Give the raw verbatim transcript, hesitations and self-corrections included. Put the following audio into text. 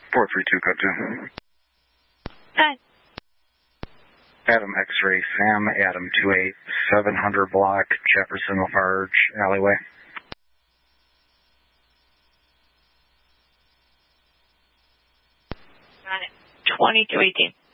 four three two, code two. Hi. Adam X-ray, Sam, Adam two eight seven hundred block, Jefferson Lafarge alleyway. Got it. twenty-two eighteen.